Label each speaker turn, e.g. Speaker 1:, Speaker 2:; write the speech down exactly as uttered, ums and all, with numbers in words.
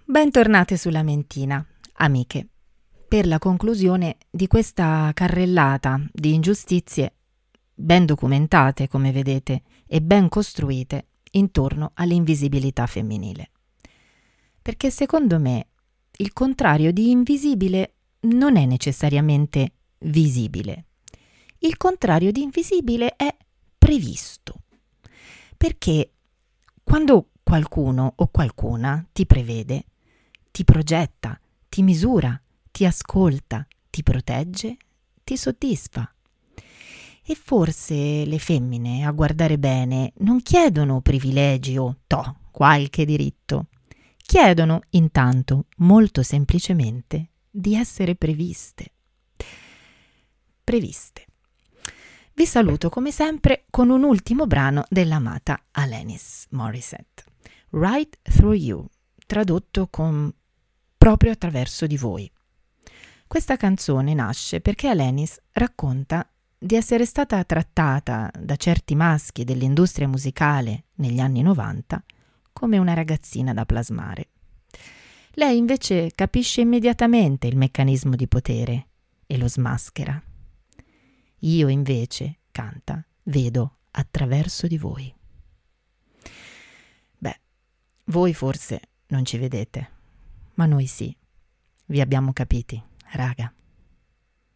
Speaker 1: Bentornate sulla Mentina, amiche, per la conclusione di questa carrellata di ingiustizie ben documentate, come vedete, e ben costruite intorno all'invisibilità femminile. Perché secondo me il contrario di invisibile non è necessariamente visibile. Il contrario di invisibile è previsto. Perché quando qualcuno o qualcuna ti prevede, ti progetta, ti misura, ti ascolta, ti protegge, ti soddisfa. E forse le femmine, a guardare bene, non chiedono privilegi o toh, qualche diritto. Chiedono intanto, molto semplicemente, di essere previste. Previste. Vi saluto come sempre con un ultimo brano dell'amata Alanis Morissette, Right Through You, tradotto con proprio attraverso di voi. Questa canzone nasce perché Alanis racconta di essere stata trattata da certi maschi dell'industria musicale negli anni novanta come una ragazzina da plasmare. Lei invece capisce immediatamente il meccanismo di potere e lo smaschera. Io invece, canta, vedo attraverso di voi. Beh, voi forse non ci vedete, ma noi sì. Vi abbiamo capiti, raga.